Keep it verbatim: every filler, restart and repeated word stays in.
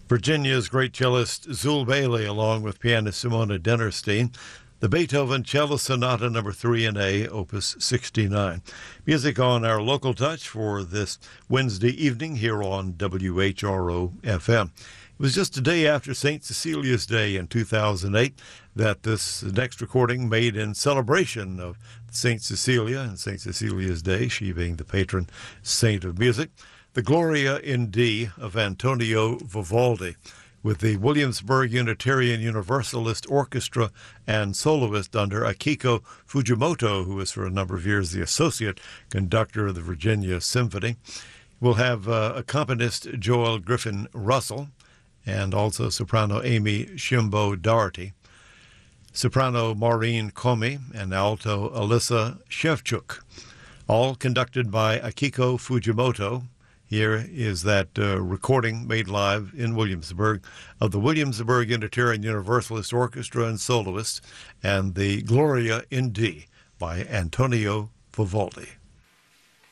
Virginia's great cellist Zul Bailey, along with pianist Simona Dennerstein, the Beethoven Cello Sonata Number three in A, Opus sixty-nine. Music on our local touch for this Wednesday evening here on W H R O F M. It was just a day after Saint Cecilia's Day in two thousand eight that this next recording, made in celebration of Saint Cecilia and Saint Cecilia's Day, she being the patron saint of music, the Gloria in D of Antonio Vivaldi, with the Williamsburg Unitarian Universalist Orchestra and soloist under Akiko Fujimoto, who was for a number of years the associate conductor of the Virginia Symphony. We'll have uh, accompanist Joel Griffin Russell and also soprano Amy Shimbo Doherty, soprano Maureen Comey, and alto Alyssa Shevchuk, all conducted by Akiko Fujimoto. Here is that uh, recording made live in Williamsburg of the Williamsburg Unitarian Universalist Orchestra and soloist and the Gloria in D by Antonio Vivaldi.